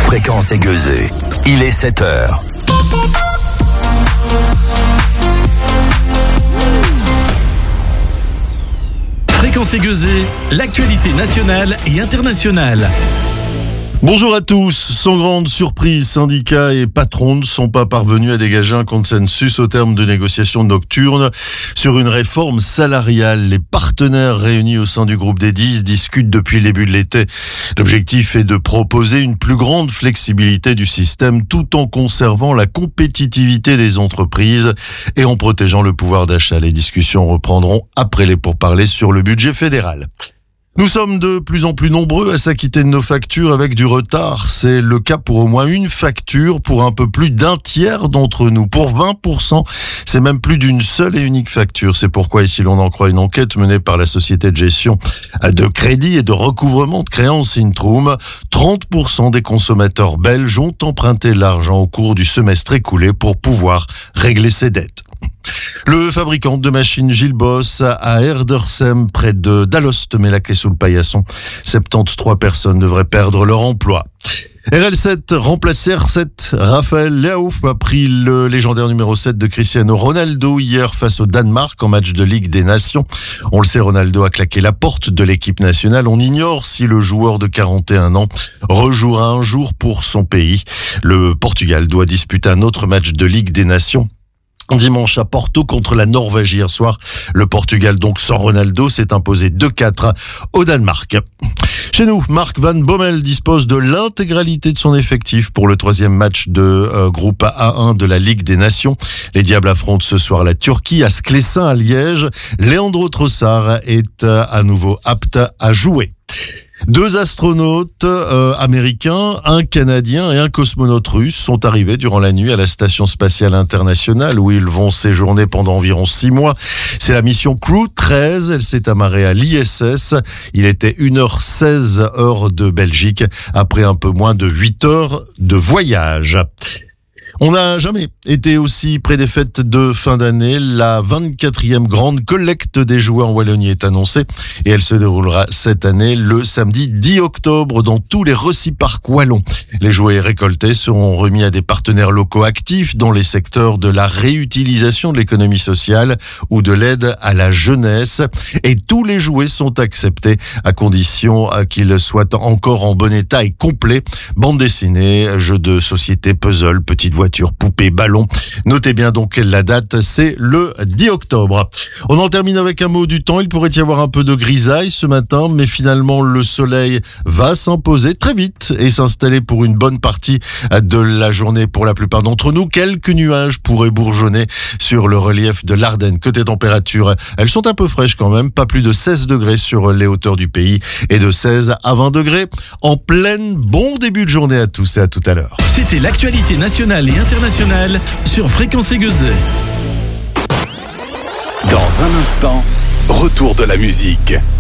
Fréquence Aiguezée. Il est 7h. Fréquence Aiguezée, l'actualité nationale et internationale. Bonjour à tous. Sans grande surprise, syndicats et patrons ne sont pas parvenus à dégager un consensus au terme de négociations nocturnes sur une réforme salariale. Les partenaires réunis au sein du groupe des 10 discutent depuis le début de l'été. L'objectif est de proposer une plus grande flexibilité du système tout en conservant la compétitivité des entreprises et en protégeant le pouvoir d'achat. Les discussions reprendront après les pourparlers sur le budget fédéral. Nous sommes de plus en plus nombreux à s'acquitter de nos factures avec du retard. C'est le cas pour au moins une facture pour un peu plus d'un tiers d'entre nous. Pour 20%, c'est même plus d'une seule et unique facture. C'est pourquoi, et si l'on en croit une enquête menée par la société de gestion de crédit et de recouvrement de créances Intrum, 30% des consommateurs belges ont emprunté l'argent au cours du semestre écoulé pour pouvoir régler ses dettes. Le fabricant de machines Gilles Boss à Herdersheim, près de Dallost, met la clé sous le paillasson. 73 personnes devraient perdre leur emploi. RL7 remplace R7. Raphaël Leao a pris le légendaire numéro 7 de Cristiano Ronaldo hier face au Danemark en match de Ligue des Nations. On le sait, Ronaldo a claqué la porte de l'équipe nationale. On ignore si le joueur de 41 ans rejouera un jour pour son pays. Le Portugal doit disputer un autre match de Ligue des Nations dimanche à Porto contre la Norvège hier soir. Le Portugal, donc sans Ronaldo, s'est imposé 2-4 au Danemark. Chez nous, Marc Van Bommel dispose de l'intégralité de son effectif pour le troisième match de groupe A1 de la Ligue des Nations. Les Diables affrontent ce soir la Turquie à Sclessin à Liège. Leandro Trossard est à nouveau apte à jouer. 2 astronautes américains, un Canadien et un cosmonaute russe sont arrivés durant la nuit à la Station spatiale internationale où ils vont séjourner pendant environ 6 mois. C'est la mission Crew 13, elle s'est amarrée à l'ISS. Il était 1h16 heure de Belgique après un peu moins de 8 heures de voyage. On n'a jamais été aussi près des fêtes de fin d'année. La 24e grande collecte des jouets en Wallonie est annoncée et elle se déroulera cette année le samedi 10 octobre dans tous les reciparcs wallons. Les jouets récoltés seront remis à des partenaires locaux actifs dans les secteurs de la réutilisation de l'économie sociale ou de l'aide à la jeunesse. Et tous les jouets sont acceptés à condition qu'ils soient encore en bon état et complet. Bande dessinée, jeux de société, puzzle, petites voitures, poupées, ballons. Notez bien donc la date, c'est le 10 octobre. On en termine avec un mot du temps. Il pourrait y avoir un peu de grisaille ce matin, mais finalement le soleil va s'imposer très vite et s'installer pour une bonne partie de la journée pour la plupart d'entre nous. Quelques nuages pourraient bourgeonner sur le relief de l'Ardenne. Côté température, elles sont un peu fraîches quand même, pas plus de 16 degrés sur les hauteurs du pays et de 16 à 20 degrés en pleine. Bon début de journée à tous et à tout à l'heure. C'était l'actualité nationale et internationale sur Fréquence Aiguezée. Dans un instant, retour de la musique.